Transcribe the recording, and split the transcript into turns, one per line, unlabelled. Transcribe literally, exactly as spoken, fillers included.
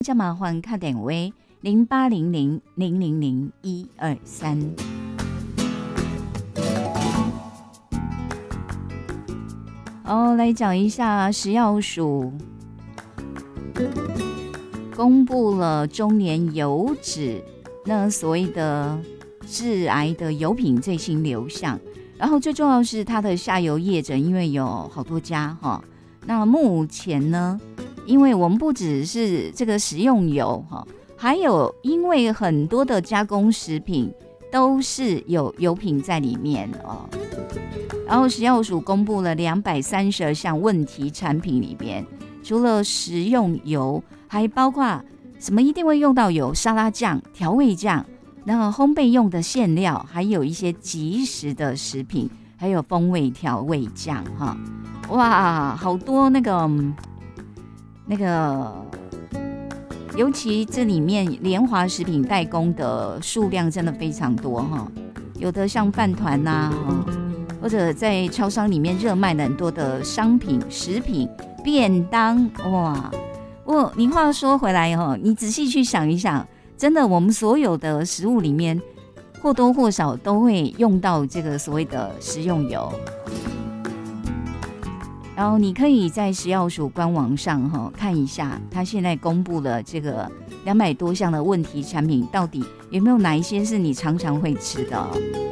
再麻烦打电话零八零零零零零一二三。哦，来讲一下食药署公布了中年油脂，那所谓的致癌的油品最新流向。然后最重要是它的下游业者，因为有好多家哈。那目前呢，因为我们不只是这个食用油哈，还有因为很多的加工食品都是有油品在里面哦。然后食药署公布了两百三十二项问题产品里边，除了食用油，还包括什么一定会用到有沙拉酱、调味酱。那烘焙用的馅料，还有一些即食的食品，还有风味调味酱哈，哇，好多那个那个，尤其这里面联华食品代工的数量真的非常多哈，有的像饭团呐、啊，或者在超商里面热卖的很多的商品、食品、便当，哇，我你话说回来哈，你仔细去想一想。真的，我们所有的食物里面或多或少都会用到这个所谓的食用油。然后你可以在食药署官网上哈看一下，它现在公布了这个两百多项的问题产品，到底有没有哪一些是你常常会吃的？